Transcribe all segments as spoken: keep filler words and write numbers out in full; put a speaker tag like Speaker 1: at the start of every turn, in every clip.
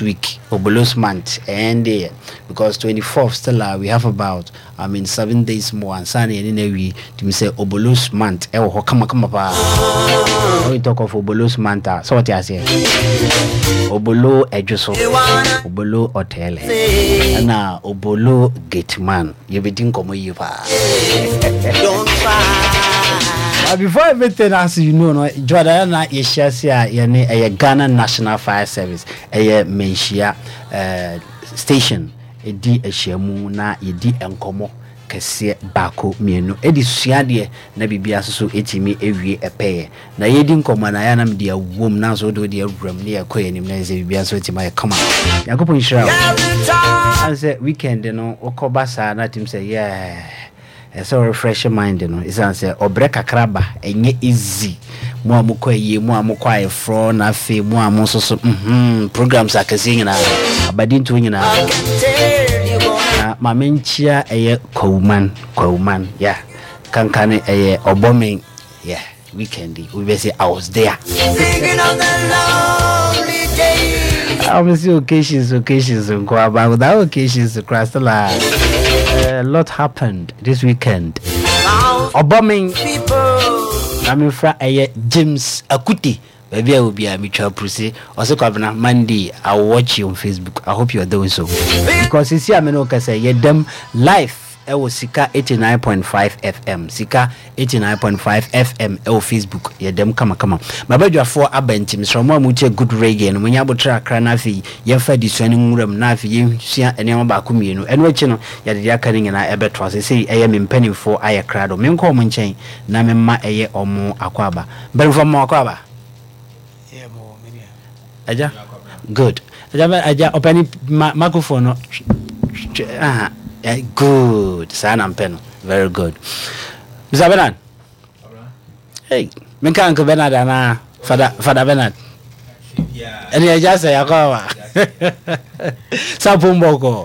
Speaker 1: week, Obolos month, and uh, because twenty-fourth still uh, we have about I mean seven days more and Sunday and then we to say Obolos month. Eh, oh, come on, come on, when we talk of Obolos month, uh, so what you say? Obolo Ejuso, Obolo Hotel, and now Obolo Gateman. You be think come you pa. Don't try. Before everything else, you know, no, Jordan na Yeshasia, yani a Ghana National Fire Service, a Menshia station, a di a shemu na ye di enkomo kese bako mienu. Edi suade na bibia so etimi ewie epeye. Na ye di nkomo na ya nam dia wom na so do dia wram ne yakoye nim na ze bibia so etima kama. Yakopon shira. I say weekend no okoba sa na tim say yeah. So refresh your mind, you know. It's answer or break a crabba and easy. More mukoye, more mukoye from a fee, more monsos. Hmm, programs I can sing in a badin to win. My main cheer a coman, coman, yeah. Can can a or bombing, yeah. Weekendy, we will say I was there. I will see occasions, occasions, and go about without occasions to cross the line. A lot happened this weekend. A bombing people. I'm in front of James Akuti. Maybe I will be a mutual proceed. Also, Governor Monday, I'll watch you on Facebook. I hope you are doing so. Because you see, I'm going to say, yeah, them live. I was Sika eighty-nine point five F M. Sika eighty-nine point five F M. L Facebook. Yeah, them come on, come on. My brother for Abentim. So more much good reggae. And when you have tra cranafi, you have the swimming room nafi. You see any of Bakumi. And what you know, you're the accounting and I ever trust. They say I am in penny for I crowd. Men call me chain. Name ma aye or more aquaba. But from more aquaba.
Speaker 2: Yeah, more maybe.
Speaker 1: Aja, good. Aja, aja opening microphone. Ah. Yeah, good. Sana mpeno. Very good. Mister Bernard. Hey, minka Uncle Bernard ana Father Father Bernard. Yeah. And you just say akawa. Sapumboko.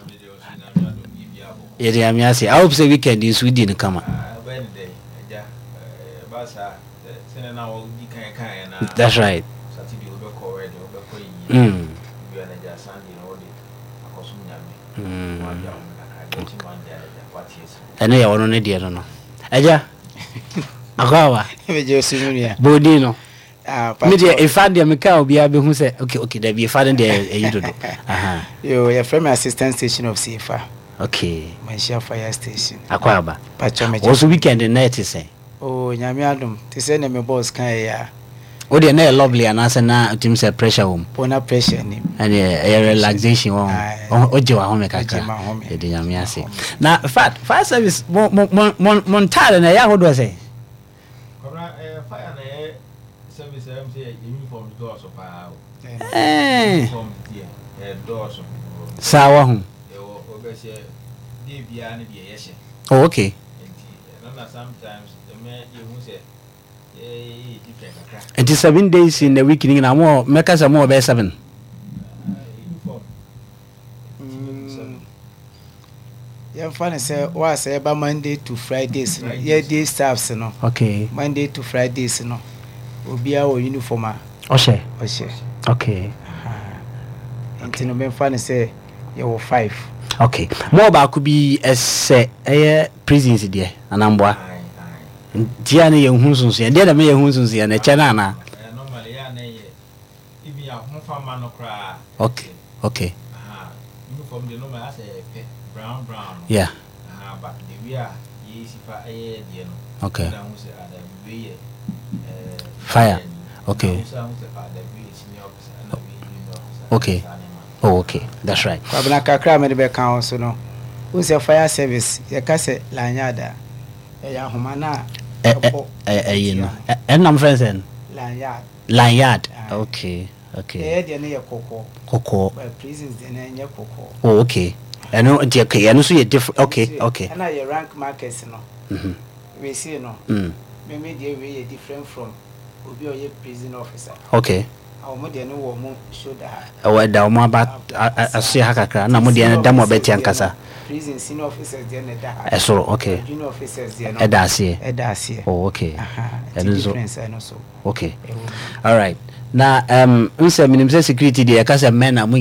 Speaker 1: Yeah, yeah, me say. I hope say weekend in Sweden come. Wednesday. Yeah. Basa. Sene na wo di kan kan na. That's right. Saturday we go already. We go yi. Mm. We are na Sunday no dey. Akoso nyame. Mm. And I want to need no. Aja, Agawa, Bodino. Media, if I did a cow be able to say, okay, okay, there be a father there. Aha,
Speaker 2: you are from assistant station of C F A.
Speaker 1: Okay,
Speaker 2: my share fire station.
Speaker 1: Aquaba,
Speaker 2: Pachama
Speaker 1: was weekend in night to say.
Speaker 2: Oh, Yamiadum, to send me boss can.
Speaker 1: Oh, they're not lovely and answer now to say pressure home. Pona
Speaker 2: pressure him.
Speaker 1: And a relaxation home. Oh, Joe, home, I say. Now, fat, fire service, Montana, and I would say. Fire service, I'm saying uniform doors of our uniform doors of Sour home. Oh, okay. Sometimes the man you say. It is seven days in the week in a more make us a more by seven.
Speaker 2: Yeah, funny say was about Monday to Fridays. Yeah, day staffs no. Okay. Monday to Fridays no. Will be our uniform.
Speaker 1: Oshe.
Speaker 2: Oshe.
Speaker 1: Okay.
Speaker 2: And you know, funny say you were five.
Speaker 1: Okay. More about could be a say a prisons there and I'm boy. Diana young Hunsus, and then I may Hunsus and a Chanana. Okay, okay. Uniform the number as a brown brown. Yeah. But the we are easy for a okay. Fire. Okay. Okay. Oh, okay. That's right.
Speaker 2: Babnaka cram the back council no. Who's your fire service? Your cassette lanyada. Ya humana.
Speaker 1: Eh, eh, you know, and I'm friends in
Speaker 2: Lanyard.
Speaker 1: Lanyard. Okay, okay.
Speaker 2: Eh, near Coco.
Speaker 1: Coco.
Speaker 2: Prisons, the name Coco.
Speaker 1: Oh, okay. I know, okay, I know, so you're different. Okay, okay.
Speaker 2: And I rank markets, no.
Speaker 1: Mm-hmm.
Speaker 2: We see, no.
Speaker 1: Mm.
Speaker 2: Maybe they were different from Ubi prison officer.
Speaker 1: Okay.
Speaker 2: Our mother no woman showed that.
Speaker 1: Oh, I don't know about I see Hakaka, and I'm with the Damo Betty and Casa.
Speaker 2: Prison senior officers, the other.
Speaker 1: So, okay.
Speaker 2: Junior officers, the
Speaker 1: other. Edasi.
Speaker 2: Edasi.
Speaker 1: Oh, okay.
Speaker 2: And so,
Speaker 1: okay. All right. Now, um, we say, security, the Casa men are